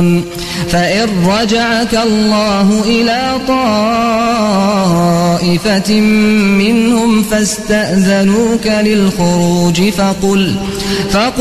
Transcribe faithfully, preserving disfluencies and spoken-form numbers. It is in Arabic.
يعلمون فإن رجعك الله إلى طائفة منهم فاستأذنوك للخروج فقل, فقل